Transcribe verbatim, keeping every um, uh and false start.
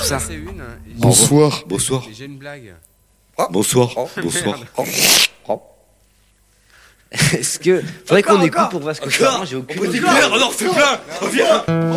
pour ça. Bonsoir. Bonsoir. J'ai une blague. Bonsoir. Bonsoir. Est-ce que... Faudrait qu'on écoute pour voir ce que tu as. J'ai aucune idée. Oh non, c'est plein. Viens.